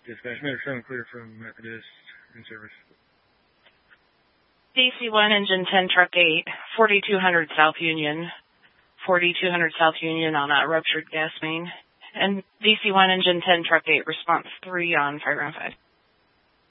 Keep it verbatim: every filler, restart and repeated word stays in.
Dispatch, Metro seven clear from Methodist in service. D C one, engine ten, truck eight, forty-two hundred South Union, forty-two hundred South Union on a ruptured gas main. And D C one, engine ten, truck eight, response three on fire ground five.